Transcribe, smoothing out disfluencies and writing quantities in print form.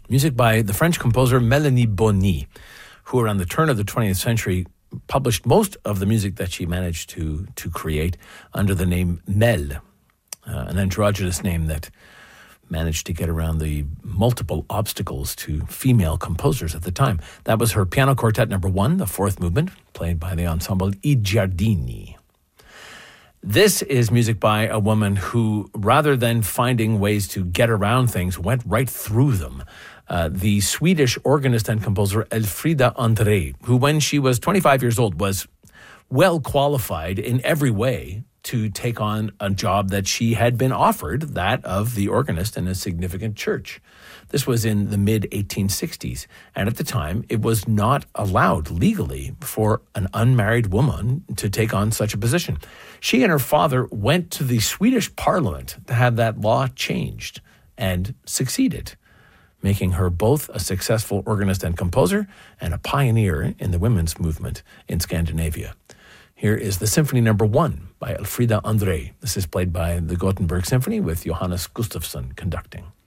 Music by the French composer Mélanie Bonny, who around the turn of the 20th century published most of the music that she managed to create under the name Mel, an androgynous name that managed to get around the multiple obstacles to female composers at the time. That was her Piano Quartet No. 1, the fourth movement, played by the ensemble I Giardini. This is music by a woman who, rather than finding ways to get around things, went right through them. The Swedish organist and composer Elfrida André, who when she was 25 years old was well qualified in every way to take on a job that she had been offered, that of the organist in a significant church. This was in the mid-1860s, and at the time, it was not allowed legally for an unmarried woman to take on such a position. She and her father went to the Swedish parliament to have that law changed, and succeeded, making her both a successful organist and composer and a pioneer in the women's movement in Scandinavia. Here is the Symphony No. 1 by Elfrida André. This is played by the Gothenburg Symphony with Johannes Gustafsson conducting.